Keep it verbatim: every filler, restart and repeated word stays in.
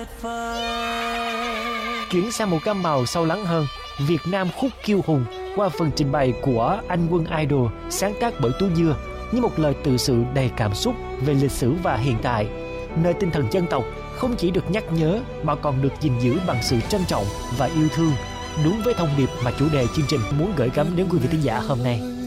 Chuyển sang một gam màu sâu lắng hơn, Việt Nam khúc kiêu hùng qua phần trình bày của Anh Quân Idol sáng tác bởi Tú Dưa như một lời tự sự đầy cảm xúc về lịch sử và hiện tại, nơi tinh thần dân tộc không chỉ được nhắc nhớ mà còn được gìn giữ bằng sự trân trọng và yêu thương, đúng với thông điệp mà chủ đề chương trình muốn gửi gắm đến quý vị thính giả hôm nay.